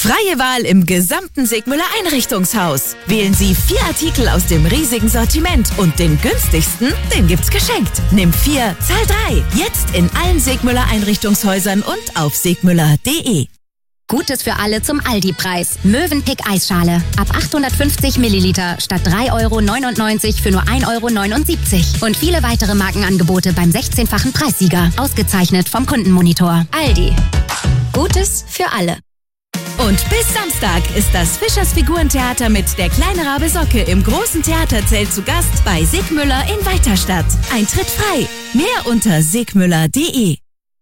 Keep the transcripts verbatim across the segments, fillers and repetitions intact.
Freie Wahl im gesamten Sigmüller Einrichtungshaus. Wählen Sie vier Artikel aus dem riesigen Sortiment und den günstigsten, den gibt's geschenkt. Nimm vier, zahl drei. Jetzt in allen Sigmüller Einrichtungshäusern und auf sigmüller punkt de. Gutes für alle zum Aldi-Preis. Mövenpick Eisschale. Ab achthundertfünfzig Milliliter statt drei Euro neunundneunzig für nur ein Euro neunundsiebzig. Und viele weitere Markenangebote beim sechzehnfachen Preissieger. Ausgezeichnet vom Kundenmonitor. Aldi. Gutes für alle. Und bis Samstag ist das Fischers Figurentheater mit der kleine Rabe Socke im großen Theaterzelt zu Gast bei Sigmüller in Weiterstadt. Eintritt frei. Mehr unter sigmüller punkt de.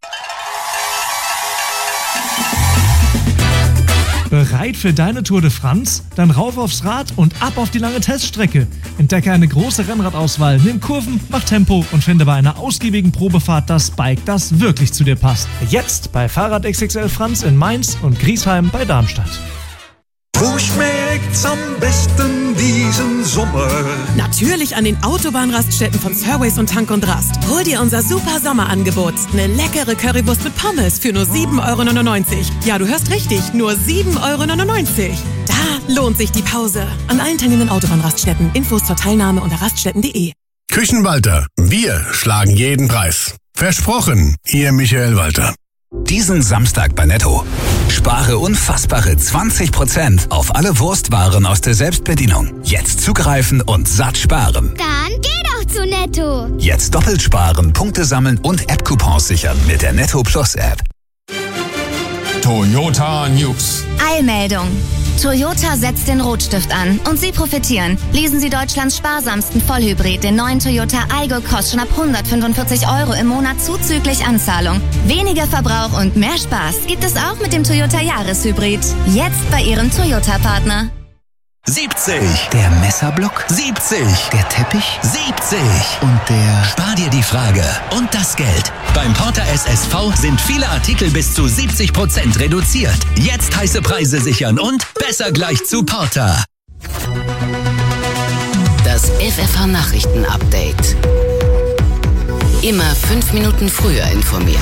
Bereit für deine Tour de France? Dann rauf aufs Rad und ab auf die lange Teststrecke. Entdecke eine große Rennradauswahl, nimm Kurven, mach Tempo und finde bei einer ausgiebigen Probefahrt das Bike, das wirklich zu dir passt. Jetzt bei Fahrrad X X L Franz in Mainz und Griesheim bei Darmstadt. Wo schmeckt's am besten diesen Sommer? Natürlich an den Autobahnraststätten von Surways und Tank und Rast. Hol dir unser super Sommerangebot. Eine leckere Currywurst mit Pommes für nur sieben Euro neunundneunzig. Ja, du hörst richtig, nur sieben Euro neunundneunzig. Da lohnt sich die Pause. An allen teilnehmenden Autobahnraststätten. Infos zur Teilnahme unter raststätten punkt de. Küchenwalter, wir schlagen jeden Preis. Versprochen, Ihr Michael Walter. Diesen Samstag bei Netto. Spare unfassbare zwanzig Prozent auf alle Wurstwaren aus der Selbstbedienung. Jetzt zugreifen und satt sparen. Dann geh doch zu Netto. Jetzt doppelt sparen, Punkte sammeln und App-Coupons sichern mit der Netto Plus App. Toyota News. Eilmeldung. Toyota setzt den Rotstift an und Sie profitieren. Lesen Sie Deutschlands sparsamsten Vollhybrid, den neuen Toyota Aygo, kostet schon ab hundertfünfundvierzig Euro im Monat zuzüglich Anzahlung. Weniger Verbrauch und mehr Spaß gibt es auch mit dem Toyota Jahreshybrid. Jetzt bei Ihrem Toyota-Partner. siebzig. Der Messerblock. siebzig. Der Teppich. siebzig. Und der... Spar dir die Frage und das Geld. Beim Porter S S V sind viele Artikel bis zu siebzig Prozent reduziert. Jetzt heiße Preise sichern und besser gleich zu Porter. Das F F H-Nachrichten-Update. Immer fünf Minuten früher informiert.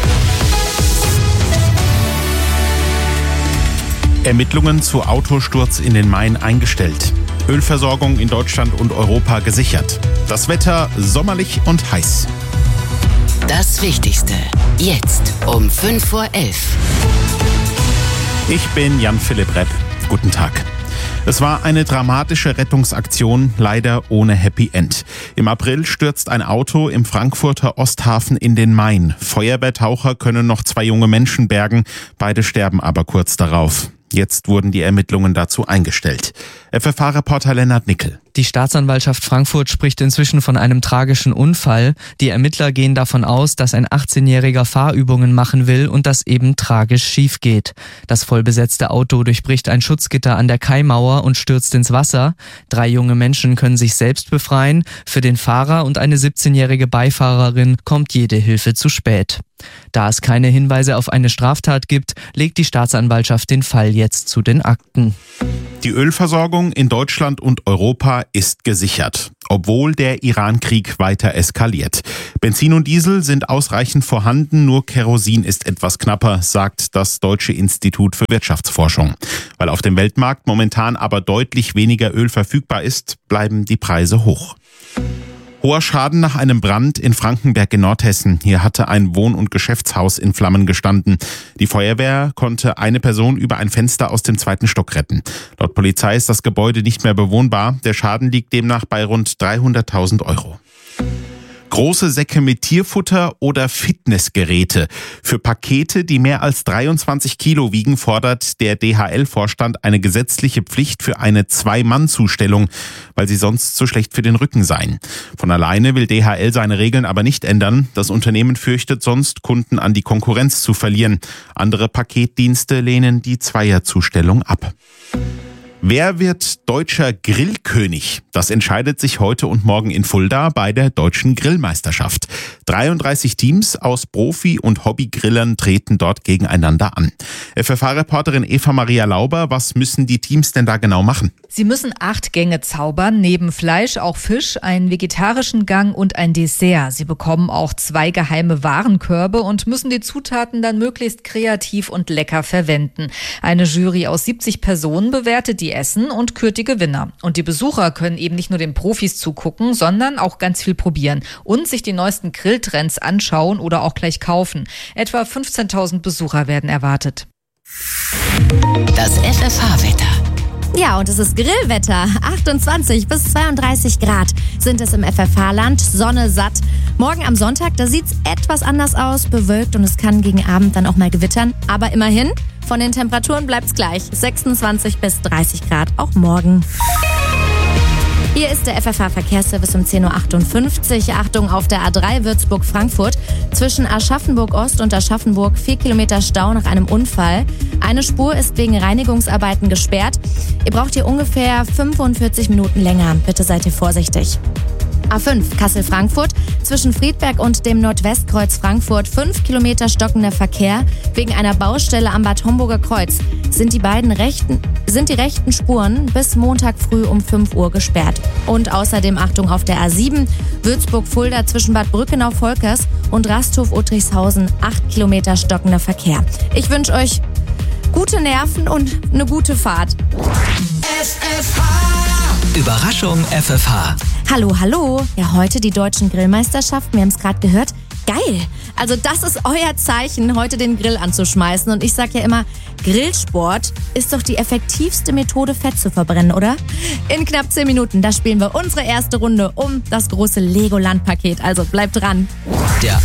Ermittlungen zu Autosturz in den Main eingestellt. Ölversorgung in Deutschland und Europa gesichert. Das Wetter sommerlich und heiß. Das Wichtigste. Jetzt um fünf Uhr elf. Ich bin Jan-Philipp Repp. Guten Tag. Es war eine dramatische Rettungsaktion, leider ohne Happy End. Im April stürzt ein Auto im Frankfurter Osthafen in den Main. Feuerwehrtaucher können noch zwei junge Menschen bergen, beide sterben aber kurz darauf. Jetzt wurden die Ermittlungen dazu eingestellt. F F H-Reporter Lennart Nickel. Die Staatsanwaltschaft Frankfurt spricht inzwischen von einem tragischen Unfall. Die Ermittler gehen davon aus, dass ein achtzehnjähriger Fahrübungen machen will und das eben tragisch schief geht. Das vollbesetzte Auto durchbricht ein Schutzgitter an der Kaimauer und stürzt ins Wasser. Drei junge Menschen können sich selbst befreien. Für den Fahrer und eine siebzehnjährige Beifahrerin kommt jede Hilfe zu spät. Da es keine Hinweise auf eine Straftat gibt, legt die Staatsanwaltschaft den Fall jetzt zu den Akten. Die Ölversorgung in Deutschland und Europa ist gesichert, obwohl der Iran-Krieg weiter eskaliert. Benzin und Diesel sind ausreichend vorhanden, nur Kerosin ist etwas knapper, sagt das Deutsche Institut für Wirtschaftsforschung. Weil auf dem Weltmarkt momentan aber deutlich weniger Öl verfügbar ist, bleiben die Preise hoch. Hoher Schaden nach einem Brand in Frankenberg in Nordhessen. Hier hatte ein Wohn- und Geschäftshaus in Flammen gestanden. Die Feuerwehr konnte eine Person über ein Fenster aus dem zweiten Stock retten. Laut Polizei ist das Gebäude nicht mehr bewohnbar. Der Schaden liegt demnach bei rund dreihunderttausend Euro. Große Säcke mit Tierfutter oder Fitnessgeräte. Für Pakete, die mehr als dreiundzwanzig Kilo wiegen, fordert der D H L-Vorstand eine gesetzliche Pflicht für eine Zwei-Mann-Zustellung, weil sie sonst zu schlecht für den Rücken seien. Von alleine will D H L seine Regeln aber nicht ändern. Das Unternehmen fürchtet sonst, Kunden an die Konkurrenz zu verlieren. Andere Paketdienste lehnen die Zweierzustellung ab. Wer wird deutscher Grillkönig? Das entscheidet sich heute und morgen in Fulda bei der Deutschen Grillmeisterschaft. dreiunddreißig Teams aus Profi- und Hobbygrillern treten dort gegeneinander an. F F H-Reporterin Eva Maria Lauber, was müssen die Teams denn da genau machen? Sie müssen acht Gänge zaubern, neben Fleisch auch Fisch, einen vegetarischen Gang und ein Dessert. Sie bekommen auch zwei geheime Warenkörbe und müssen die Zutaten dann möglichst kreativ und lecker verwenden. Eine Jury aus siebzig Personen bewertet die Essen und kürt die Gewinner. Und die Besucher können eben nicht nur den Profis zugucken, sondern auch ganz viel probieren und sich die neuesten Grilltrends anschauen oder auch gleich kaufen. Etwa fünfzehntausend Besucher werden erwartet. Das F F H-Wetter. Ja, und es ist Grillwetter. achtundzwanzig bis zweiunddreißig Grad sind es im F F H-Land. Sonne satt. Morgen am Sonntag, da sieht's etwas anders aus, bewölkt und es kann gegen Abend dann auch mal gewittern. Aber immerhin, von den Temperaturen bleibt's gleich. sechsundzwanzig bis dreißig Grad auch morgen. Hier ist der F F H-Verkehrsservice um zehn Uhr achtundfünfzig. Achtung auf der A drei Würzburg-Frankfurt. Zwischen Aschaffenburg-Ost und Aschaffenburg vier Kilometer Stau nach einem Unfall. Eine Spur ist wegen Reinigungsarbeiten gesperrt. Ihr braucht hier ungefähr fünfundvierzig Minuten länger. Bitte seid ihr vorsichtig. A fünf Kassel-Frankfurt. Zwischen Friedberg und dem Nordwestkreuz Frankfurt fünf Kilometer stockender Verkehr. Wegen einer Baustelle am Bad Homburger Kreuz sind die beiden rechten, sind die rechten Spuren bis Montag früh um fünf Uhr gesperrt. Und außerdem Achtung auf der A sieben Würzburg-Fulda zwischen Bad Brückenau-Volkers und Rasthof-Uttrichshausen acht Kilometer stockender Verkehr. Ich wünsche euch gute Nerven und eine gute Fahrt. F F H. Überraschung F F H. Hallo, hallo. Ja, heute die deutschen Grillmeisterschaften. Wir haben es gerade gehört. Geil. Also das ist euer Zeichen, heute den Grill anzuschmeißen. Und ich sag ja immer, Grillsport ist doch die effektivste Methode, Fett zu verbrennen, oder? In knapp zehn Minuten, da spielen wir unsere erste Runde um das große Legoland-Paket. Also bleibt dran. Der